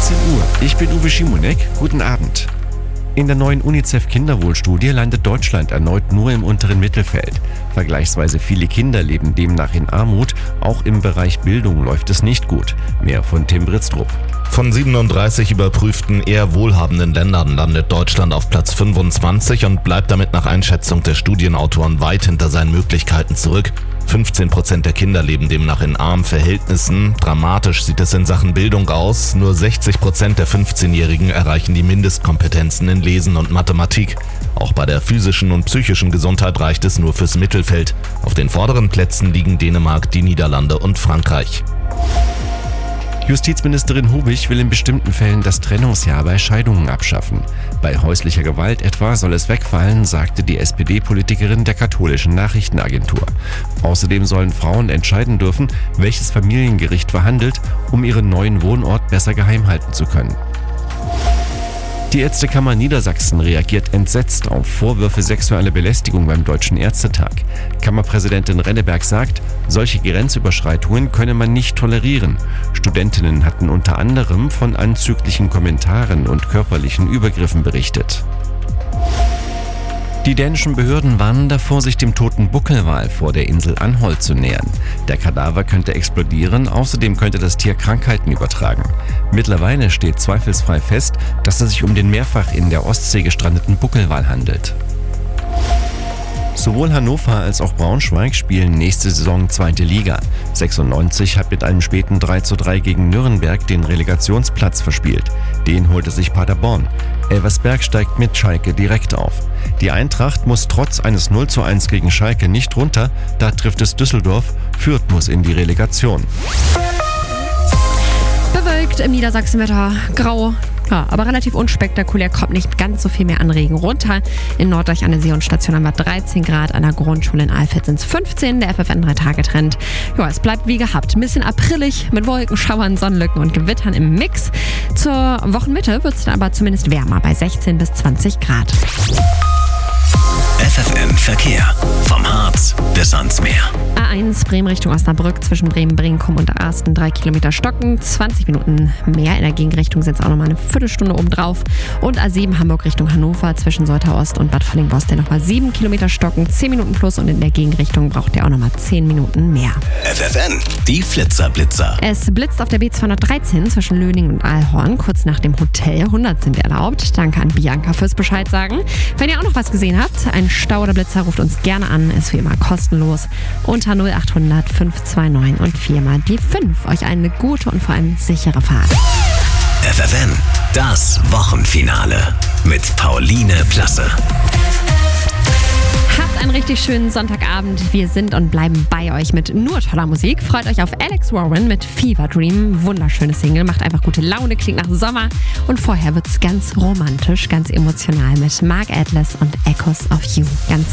19 Uhr. Ich bin Uwe Schimonek. Guten Abend. In der neuen UNICEF-Kinderwohlstudie landet Deutschland erneut nur im unteren Mittelfeld. Vergleichsweise viele Kinder leben demnach in Armut. Auch im Bereich Bildung läuft es nicht gut. Mehr von Tim Britztrup. Von 37 überprüften eher wohlhabenden Ländern landet Deutschland auf Platz 25 und bleibt damit nach Einschätzung der Studienautoren weit hinter seinen Möglichkeiten zurück. 15% der Kinder leben demnach in armen Verhältnissen. Dramatisch sieht es in Sachen Bildung aus. Nur 60% der 15-Jährigen erreichen die Mindestkompetenzen in Lesen und Mathematik. Auch bei der physischen und psychischen Gesundheit reicht es nur fürs Mittelfeld. Auf den vorderen Plätzen liegen Dänemark, die Niederlande und Frankreich. Justizministerin Hubich will in bestimmten Fällen das Trennungsjahr bei Scheidungen abschaffen. Bei häuslicher Gewalt etwa soll es wegfallen, sagte die SPD-Politikerin der katholischen Nachrichtenagentur. Außerdem sollen Frauen entscheiden dürfen, welches Familiengericht verhandelt, um ihren neuen Wohnort besser geheim halten zu können. Die Ärztekammer Niedersachsen reagiert entsetzt auf Vorwürfe sexueller Belästigung beim Deutschen Ärztetag. Kammerpräsidentin Renneberg sagt, solche Grenzüberschreitungen könne man nicht tolerieren. Studentinnen hatten unter anderem von anzüglichen Kommentaren und körperlichen Übergriffen berichtet. Die dänischen Behörden warnen davor, sich dem toten Buckelwal vor der Insel Anholt zu nähern. Der Kadaver könnte explodieren, außerdem könnte das Tier Krankheiten übertragen. Mittlerweile steht zweifelsfrei fest, dass es sich um den mehrfach in der Ostsee gestrandeten Buckelwal handelt. Sowohl Hannover als auch Braunschweig spielen nächste Saison 2. Liga. 96 hat mit einem späten 3:3 gegen Nürnberg den Relegationsplatz verspielt. Den holte sich Paderborn. Elversberg steigt mit Schalke direkt auf. Die Eintracht muss trotz eines 0:1 gegen Schalke nicht runter, da trifft es Düsseldorf. Fürth muss in die Relegation. Bewölkt im Niedersachsenwetter, grau. Ja, aber relativ unspektakulär, kommt nicht ganz so viel mehr an Regen runter. In Norddeich an der See und Station haben wir 13 Grad, an der Grundschule in Alfeld sind es 15, der FFN 3-Tage-Trend. Ja, es bleibt wie gehabt, ein bisschen aprillig mit Wolken, Schauern, Sonnenlücken und Gewittern im Mix. Zur Wochenmitte wird es dann aber zumindest wärmer, bei 16 bis 20 Grad. FFN Verkehr. Vom Harz bis ans Meer. A1 Bremen Richtung Osnabrück zwischen Bremen-Brinkum und Arsten 3 Kilometer stocken, 20 Minuten mehr. In der Gegenrichtung sind es auch nochmal eine Viertelstunde obendrauf. Und A7 Hamburg Richtung Hannover zwischen Soltau-Ost und Bad Falling-Bosten nochmal 7 Kilometer stocken, 10 Minuten plus. Und in der Gegenrichtung braucht ihr auch nochmal 10 Minuten mehr. FFN, die Flitzer-Blitzer. Es blitzt auf der B213 zwischen Löning und Aalhorn, kurz nach dem Hotel. 100 sind erlaubt. Danke an Bianca fürs Bescheid sagen. Wenn ihr auch noch was gesehen habt, ein Stau oder Blitzer, ruft uns gerne an. Ist wie immer kostenlos. Unter 0800 529 und 4 mal die 5. Euch eine gute und vor allem sichere Fahrt. FFN, das Wochenfinale mit Pauline Plasse. Habt einen richtig schönen Sonntagabend. Wir sind und bleiben bei euch mit nur toller Musik. Freut euch auf Alex Warren mit Fever Dream. Wunderschönes Single, macht einfach gute Laune, klingt nach Sommer. Und vorher wird's ganz romantisch, ganz emotional mit Mark Atlas und Echoes of You. Ganz